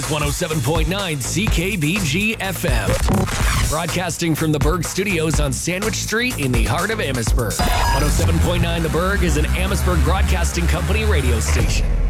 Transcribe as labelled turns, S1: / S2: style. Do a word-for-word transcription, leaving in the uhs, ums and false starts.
S1: is one oh seven point nine C K B G F M. Broadcasting from the Berg Studios on Sandwich Street in the heart of Amherstburg. one oh seven point nine The Berg is an Amherstburg Broadcasting Company radio station.